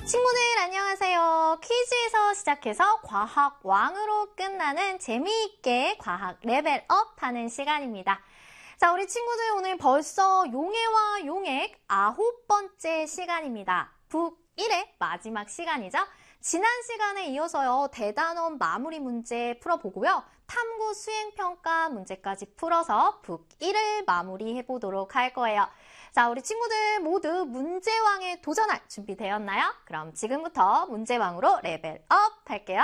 친구들 안녕하세요. 퀴즈에서 시작해서 과학 왕으로 끝나는 재미있게 과학 레벨업 하는 시간입니다. 자, 우리 친구들 오늘 벌써 용해와 용액 9번째 시간입니다. 북1의 마지막 시간이죠. 지난 시간에 이어서요, 대단원 마무리 문제 풀어보고요. 탐구 수행평가 문제까지 풀어서 북1을 마무리해보도록 할 거예요. 자, 우리 친구들 모두 문제왕에 도전할 준비 되었나요? 그럼 지금부터 문제왕으로 레벨업 할게요.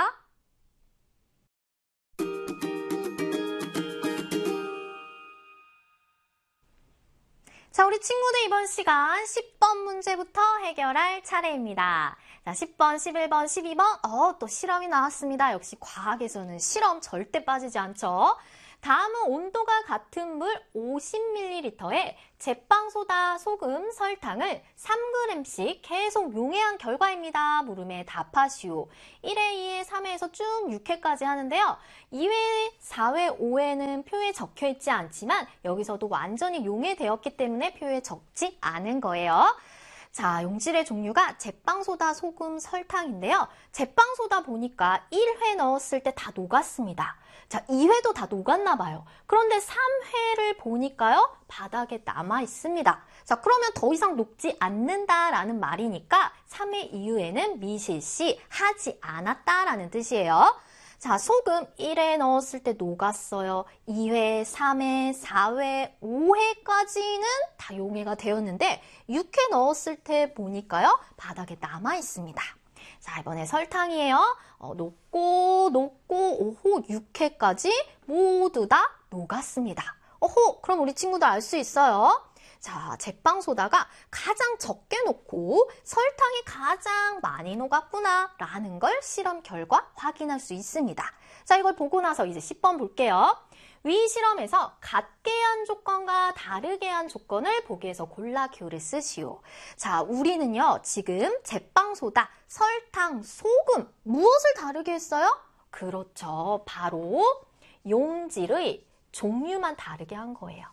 자, 우리 친구들 이번 시간 10번 문제부터 해결할 차례입니다. 자, 10번, 11번, 12번, 또 실험이 나왔습니다. 역시 과학에서는 실험 절대 빠지지 않죠. 다음은 온도가 같은 물 50ml에 제빵소다, 소금, 설탕을 3g씩 계속 용해한 결과입니다. 물음에 답하시오. 1회, 2회, 3회에서 쭉 6회까지 하는데요. 2회, 4회, 5회는 표에 적혀 있지 않지만 여기서도 완전히 용해되었기 때문에 표에 적지 않은 거예요. 자, 용질의 종류가 제빵소다, 소금, 설탕인데요. 제빵소다 보니까 1회 넣었을 때 다 녹았습니다. 자, 2회도 다 녹았나 봐요. 그런데 3회를 보니까요, 바닥에 남아 있습니다. 자, 그러면 더 이상 녹지 않는다라는 말이니까 3회 이후에는 미실시 하지 않았다라는 뜻이에요. 자, 소금 1회 넣었을 때 녹았어요. 2회, 3회, 4회, 5회까지는 다 용해가 되었는데 6회 넣었을 때 보니까요, 바닥에 남아 있습니다. 자, 이번에 설탕이에요. 녹고, 5호, 6회까지 모두 다 녹았습니다. 그럼 우리 친구도 알 수 있어요. 자, 제빵소다가 가장 적게 녹고 설탕이 가장 많이 녹았구나 라는 걸 실험 결과 확인할 수 있습니다. 자, 이걸 보고 나서 이제 10번 볼게요. 위 실험에서 같게 한 조건과 다르게 한 조건을 보기에서 골라 기호를 쓰시오. 자, 우리는요, 지금 제빵소다, 설탕, 소금, 무엇을 다르게 했어요? 그렇죠. 바로 용질의 종류만 다르게 한 거예요.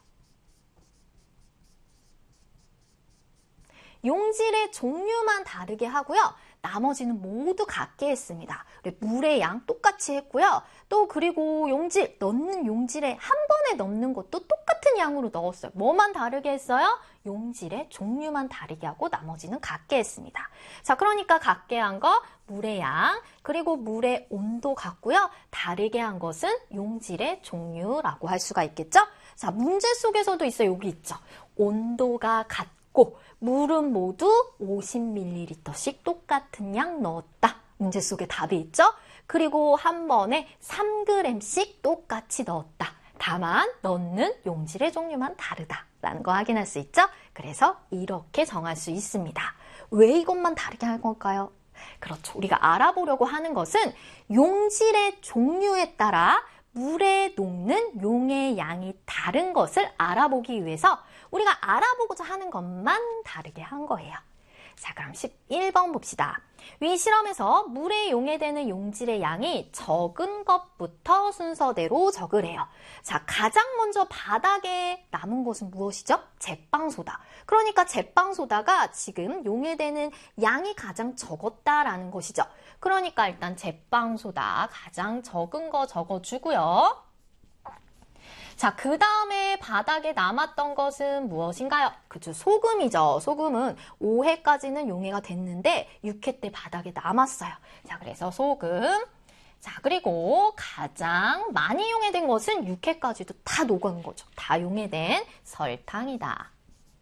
용질의 종류만 다르게 하고요. 나머지는 모두 같게 했습니다. 물의 양 똑같이 했고요. 또 그리고 용질, 넣는 용질에 한 번에 넣는 것도 똑같은 양으로 넣었어요. 뭐만 다르게 했어요? 용질의 종류만 다르게 하고 나머지는 같게 했습니다. 자, 그러니까 같게 한 거 물의 양, 그리고 물의 온도 같고요. 다르게 한 것은 용질의 종류라고 할 수가 있겠죠? 자, 문제 속에서도 있어요. 여기 있죠. 온도가 같고 물은 모두 50ml씩 똑같은 양 넣었다. 문제 속에 답이 있죠? 그리고 한 번에 3g씩 똑같이 넣었다. 다만 넣는 용질의 종류만 다르다라는 거 확인할 수 있죠? 그래서 이렇게 정할 수 있습니다. 왜 이것만 다르게 할 걸까요? 그렇죠. 우리가 알아보려고 하는 것은 용질의 종류에 따라 물에 녹는 용의 양이 다른 것을 알아보기 위해서 우리가 알아보고자 하는 것만 다르게 한 거예요. 자, 그럼 11번 봅시다. 위 실험에서 물에 용해되는 용질의 양이 적은 것부터 순서대로 적으래요. 자, 가장 먼저 바닥에 남은 것은 무엇이죠? 제빵소다. 그러니까 제빵소다가 지금 용해되는 양이 가장 적었다라는 것이죠. 그러니까 일단 제빵소다 가장 적은 거 적어주고요. 자, 그 다음에 바닥에 남았던 것은 무엇인가요? 그죠, 소금이죠. 소금은 5회까지는 용해가 됐는데 6회 때 바닥에 남았어요. 자, 그래서 소금. 자, 그리고 가장 많이 용해된 것은 6회까지도 다 녹은 거죠. 다 용해된 설탕이다.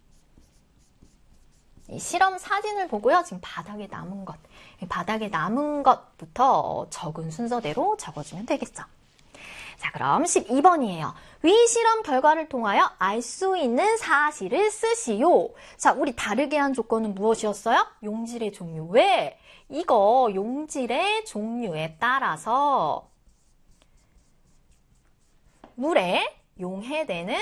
이 실험 사진을 보고요. 지금 바닥에 남은 것, 바닥에 남은 것부터 적은 순서대로 적어주면 되겠죠. 자, 그럼 12번이에요. 위 실험 결과를 통하여 알 수 있는 사실을 쓰시오. 자, 우리 다르게 한 조건은 무엇이었어요? 용질의 종류. 왜? 이거 용질의 종류에 따라서 물에 용해되는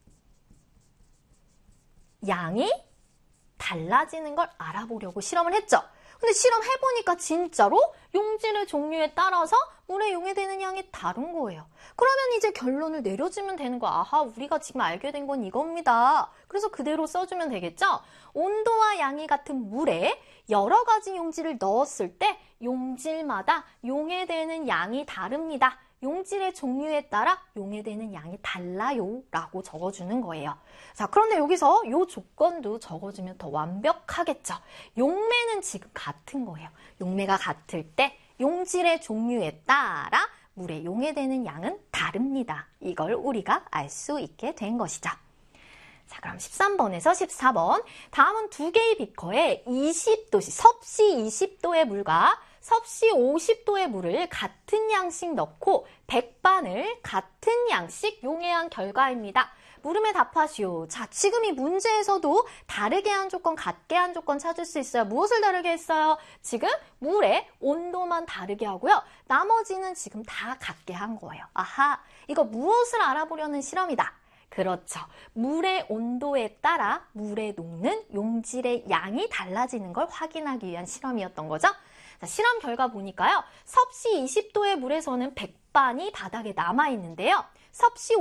양이 달라지는 걸 알아보려고 실험을 했죠. 근데 실험해보니까 진짜로 용질의 종류에 따라서 물에 용해되는 양이 다른 거예요. 그러면 이제 결론을 내려주면 되는 거야. 아하, 우리가 지금 알게 된 건 이겁니다. 그래서 그대로 써주면 되겠죠? 온도와 양이 같은 물에 여러 가지 용질을 넣었을 때 용질마다 용해되는 양이 다릅니다. 용질의 종류에 따라 용해되는 양이 달라요 라고 적어주는 거예요. 자, 그런데 여기서 이 조건도 적어주면 더 완벽하겠죠. 용매는 지금 같은 거예요. 용매가 같을 때 용질의 종류에 따라 물에 용해되는 양은 다릅니다. 이걸 우리가 알 수 있게 된 것이죠. 자, 그럼 13번에서 14번. 다음은 두 개의 비커에 20도씨, 섭씨 20도의 물과 섭씨 50도의 물을 같은 양씩 넣고 100반을 같은 양씩 용해한 결과입니다. 물음에 답하시오. 자, 지금 이 문제에서도 다르게 한 조건, 같게 한 조건 찾을 수 있어요. 무엇을 다르게 했어요? 지금 물의 온도만 다르게 하고요. 나머지는 지금 다 같게 한 거예요. 아하, 이거 무엇을 알아보려는 실험이다. 그렇죠. 물의 온도에 따라 물에 녹는 용질의 양이 달라지는 걸 확인하기 위한 실험이었던 거죠. 자, 실험 결과 보니까요. 섭씨 20도의 물에서는 100반이 바닥에 남아있는데요. 섭씨